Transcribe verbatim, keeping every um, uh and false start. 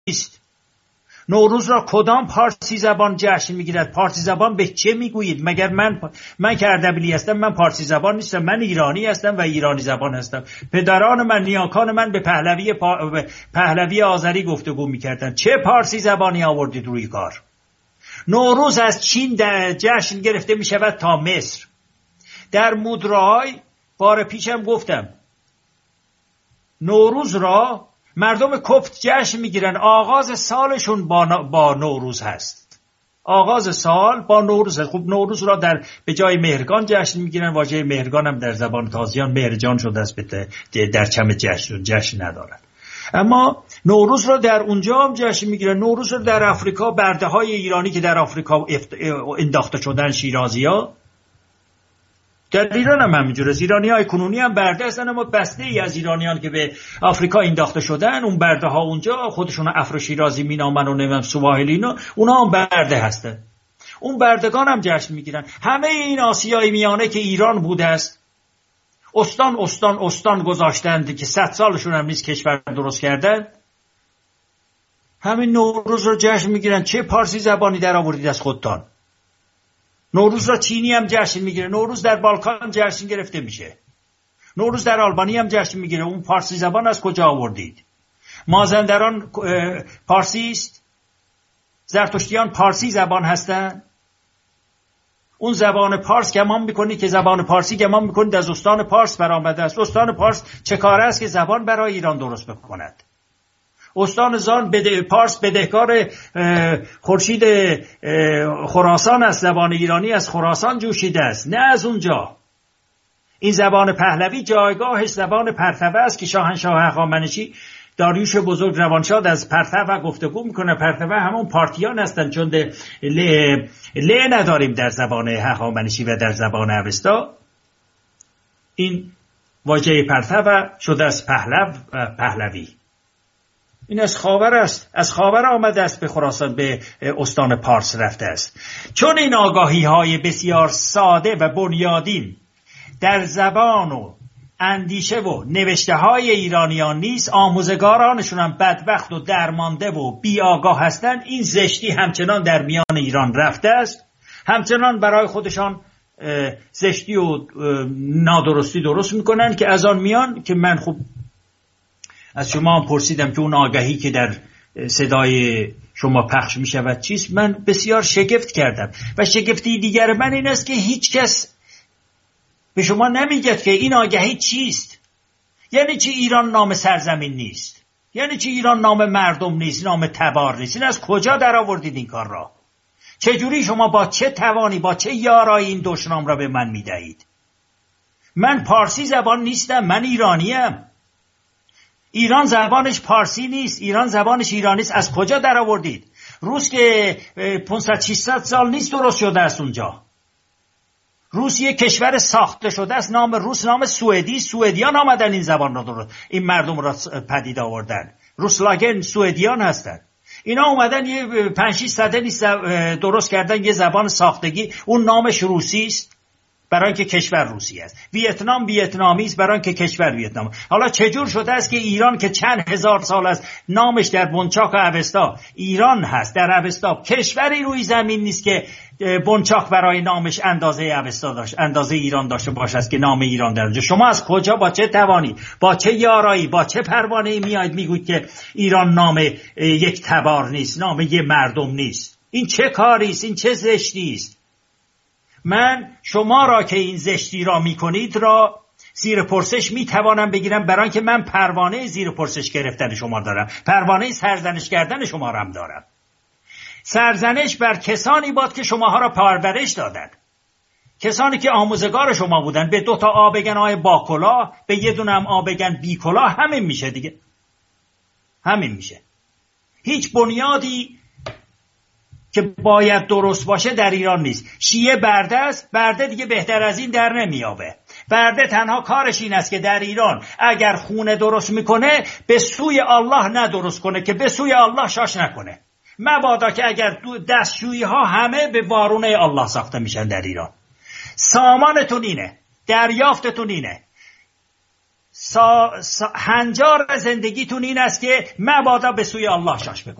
نیست. نوروز را کدام پارسی زبان جشن میگیرد؟ پارسی زبان به چه میگویید؟ مگر من من که اردبیلی هستم من پارسی زبان نیستم؟ من ایرانی هستم و ایرانی زبان هستم. پدران من، نیاکان من به پهلوی پا... به پهلوی آذری گفتگو میکردن. چه پارسی زبانی آوردید روی کار؟ نوروز از چین جشن گرفته میشود تا مصر. در مودراهای بار پیشم گفتم نوروز را مردم کفت جشن میگیرن. آغاز سالشون با, با نوروز هست. آغاز سال با نوروز هست. خب نوروز را در به جای مهرگان جشن میگیرن. واژه مهرگان هم در زبان تازیان مهرجان شده است، در چم جشن جشن ندارن. اما نوروز را در اونجا هم جشن میگیرن. نوروز را در آفریقا، برده های ایرانی که در آفریقا انداخته شدن، شیرازی‌ها، در ایران هم همینجوره. ایرانی های کنونی هم برده هستن، اما بسته ای از ایرانیان که به آفریقا انداخته شدن، اون برده ها اونجا خودشون افرو شیرازی مینامن و نمیم سواحلی، اینا اونا هم برده هستن. اون بردگان هم جشن میگیرن. همه این آسیای میانه که ایران بوده است، استان استان استان گذاشتند که صد سالشون هم نیست کشور درست کردن، همین نوروز رو جشن میگیرن. چه پارسی زبانی در آوردید از خودتان؟ نوروز را چینی هم جشن میگیره. نوروز در بالکان جشن گرفته میشه. نوروز در آلبانی هم جشن میگیره. اون پارسی زبان از کجا آوردید؟ مازندران پارسی است؟ زرتشتیان پارسی زبان هستن؟ اون زبان پارس گمان میکنید که زبان پارسی گمان میکنید از استان پارس برآمده است. استان پارس چه کاره است که زبان برای ایران درست بکند؟ استان زان بده پارس بدهکار خورشید خراسان است. زبان ایرانی از خراسان جوشیده است، نه از اونجا. این زبان پهلوی جایگاهش زبان پرتوه است که شاهنشاه هخامنشی داریوش بزرگ روانشاد از پرتوه گفتگو میکنه. پرتوه همون پارتیان هستن، چون ل ل نداریم در زبان هخامنشی و در زبان اوستا. این واژه پرتوه شده از پهلو و پهلوی. این از خاور است، از خاور آمده است، به خراسان به استان پارس رفته است. چون این آگاهی های بسیار ساده و بنیادین در زبان و اندیشه و نوشته های ایرانیان نیست، آموزگارانشون هم بدبخت و درمانده و بی آگاه هستند. این زشتی همچنان در میان ایران رفته است، همچنان برای خودشان زشتی و نادرستی درست میکنن که از آن میان که من خوب از شما هم پرسیدم که اون آگاهی که در صدای شما پخش می شود چیست. من بسیار شگفت کردم و شگفتی دیگر من این است که هیچ کس به شما نمیگد که این آگاهی چیست. یعنی چی ایران نام سرزمین نیست؟ یعنی چی ایران نام مردم نیست، نام تبار نیست؟ این از کجا در آوردید این کار را؟ چجوری شما با چه توانی، با چه یارایی این دشنام را به من می دهید؟ من پارسی زبان نیستم، من ایرانیم. ایران زبانش پارسی نیست، ایران زبانش ایرانی است. از کجا در آوردید؟ روس که پانصد ششصد سال نیست درست شده است اونجا. روس یک کشور ساخته شده است، نام روس نام سوئدی، سوئدیان آمدن این زبان را درست، این مردم را پدید آوردن. روسلاگن سوئدیان هستند. اینا اومدن یه پنج شش سده نیست درست کردن یه زبان ساختگی، اون نامش روسی است برای اینکه کشور روسی است. ویتنام ویتنامی است برای اینکه کشور ویتنام. حالا چجور شده است که ایران که چند هزار سال است نامش در بنچاک و اوستا ایران هست، در اوستا کشوری روی زمین نیست که بنچاک برای نامش اندازه اوستا داشت، اندازه ایران داشته باشه است که نام ایران در اونجا. شما از کجا، با چه توانی، با چه یارایی، با چه پروانه‌ای میاید میگوید که ایران نام یک تبار نیست، نام یک مردم نیست؟ این چه کاری است؟ این چه زشتی است؟ من شما را که این زشتی را میکنید را زیر پرسش میتوانم بگیرم، برای اینکه من پروانه زیر پرسش گرفتن شما دارم، پروانه سرزنش کردن شما را هم دارم. سرزنش بر کسانی باد که شماها را پرورش دادند، کسانی که آموزگار شما بودن. به دو تا آ بگن آی با کلاه، به یه دونه هم آ بگن بی کلاه، همین میشه دیگه، همین میشه. هیچ بنیادی که باید درست باشه در ایران نیست. شیعه برده است، برده دیگه بهتر از این در نمیابه. برده تنها کارش این است که در ایران اگر خونه درست میکنه به سوی الله نه درست کنه، که به سوی الله شاش نکنه. مبادا که اگر دستشویی ها همه به وارونه الله ساخته میشن در ایران. سامانتون اینه، دریافتتون اینه، سا... سا... هنجار زندگیتون این است که مبادا به سوی الله شاش بکنید.